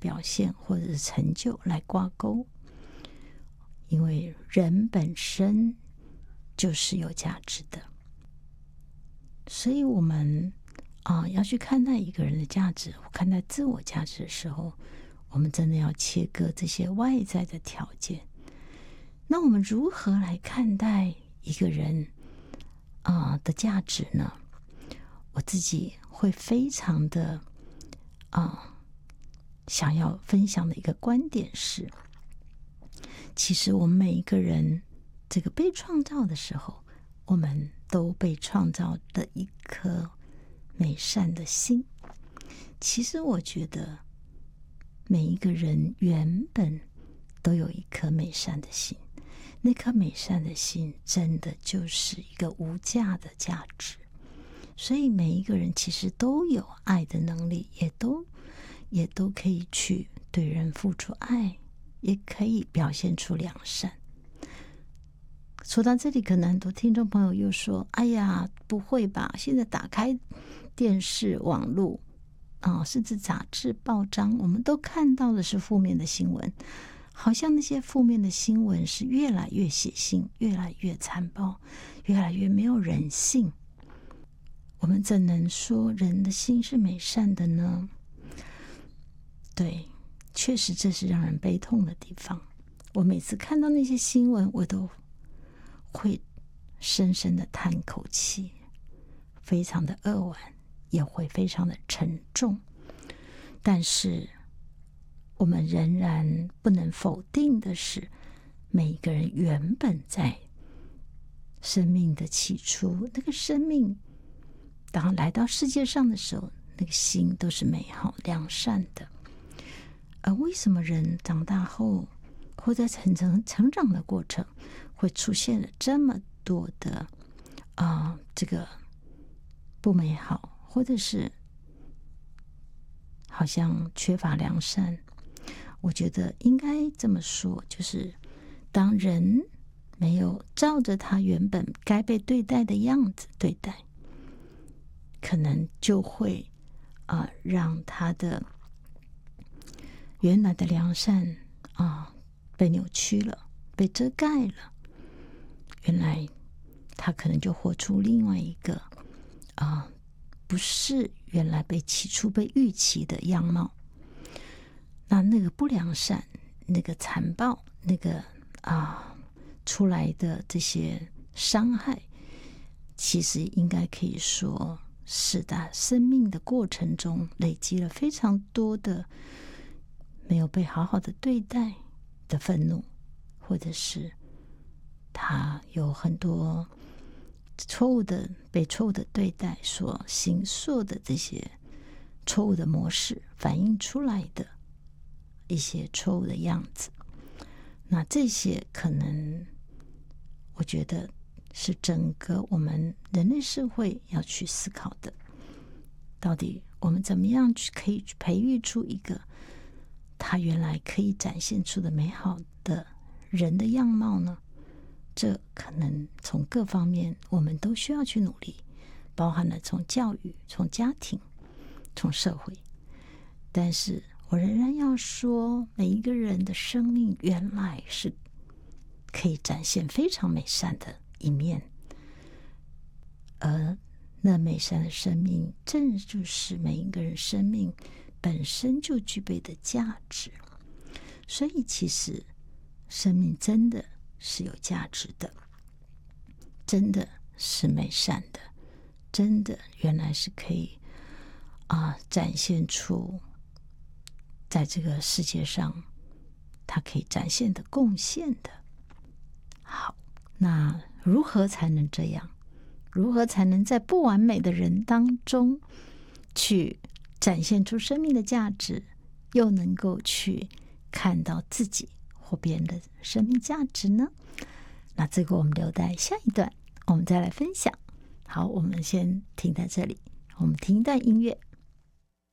表现或者是成就来挂钩，因为人本身就是有价值的。所以我们要去看待一个人的价值，看待自我价值的时候，我们真的要切割这些外在的条件。那我们如何来看待一个人的价值呢？我自己会非常的想要分享的一个观点是，其实我们每一个人这个被创造的时候，我们都被创造的一颗美善的心。其实我觉得每一个人原本都有一颗美善的心，那颗美善的心真的就是一个无价的价值。所以每一个人其实都有爱的能力，也都可以去对人付出爱，也可以表现出良善。说到这里，可能很多听众朋友又说，哎呀，不会吧，现在打开电视网络甚至杂志报章，我们都看到的是负面的新闻，好像那些负面的新闻是越来越血腥，越来越残暴，越来越没有人性。我们怎能说人的心是美善的呢？对，确实这是让人悲痛的地方。我每次看到那些新闻，我都会深深的叹口气，非常的扼腕，也会非常的沉重。但是我们仍然不能否定的是，每一个人原本在生命的起初，那个生命当来到世界上的时候，那个心都是美好良善的。而为什么人长大后或在成长的过程会出现了这么多的这个不美好，或者是好像缺乏良善？我觉得应该这么说，就是当人没有照着他原本该被对待的样子对待，可能就会让他的原来的良善被扭曲了，被遮盖了。原来他可能就活出另外一个不是原来被起初被预期的样貌。那个不良善，那个残暴，那个出来的这些伤害，其实应该可以说是在生命的过程中累积了非常多的没有被好好的对待的愤怒，或者是他有很多被错误的对待所形塑的这些错误的模式反映出来的一些错误的样子。那这些可能我觉得是整个我们人类社会要去思考的，到底我们怎么样可以培育出一个他原来可以展现出的美好的人的样貌呢？这可能从各方面我们都需要去努力，包含了从教育、从家庭、从社会。但是我仍然要说，每一个人的生命原来是可以展现非常美善的一面，而那美善的生命正就是每一个人生命本身就具备的价值。所以其实生命真的是有价值的，真的是美善的，真的原来是可以展现出在这个世界上它可以展现的贡献的。好，那如何才能这样？如何才能在不完美的人当中去展现出生命的价值，又能够去看到自己或别人的生命价值呢？那这个我们留待下一段我们再来分享。好，我们先停在这里，我们听一段音乐。